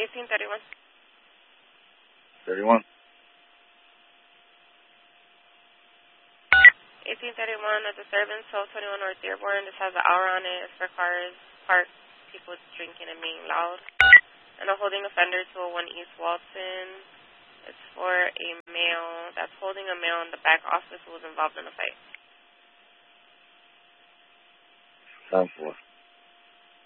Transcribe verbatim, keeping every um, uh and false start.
eighteen thirty-one. thirty-one. eighteen thirty-one, a disturbance, twelve twenty-one North Dearborn. This has an hour on it. It's for cars parked, people drinking and being loud. And a holding offender, two oh one East Walton. It's for a male that's holding a male in the back office who was involved in a fight. Time for